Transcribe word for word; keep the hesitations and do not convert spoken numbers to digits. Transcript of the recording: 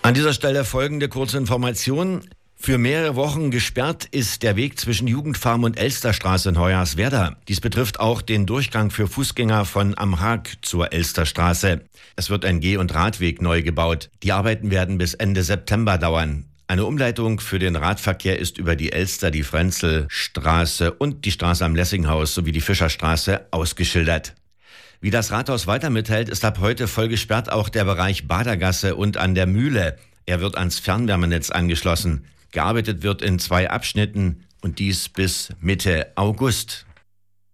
An dieser Stelle folgende kurze Information. Für mehrere Wochen gesperrt ist der Weg zwischen Jugendfarm und Elsterstraße in Hoyerswerda. Dies betrifft auch den Durchgang für Fußgänger von Am Haag zur Elsterstraße. Es wird ein Geh- und Radweg neu gebaut. Die Arbeiten werden bis Ende September dauern. Eine Umleitung für den Radverkehr ist über die Elster, die Frenzelstraße und die Straße am Lessinghaus sowie die Fischerstraße ausgeschildert. Wie das Rathaus weiter mitteilt, ist ab heute voll gesperrt auch der Bereich Badergasse und an der Mühle. Er wird ans Fernwärmenetz angeschlossen. Gearbeitet wird in zwei Abschnitten und dies bis Mitte August.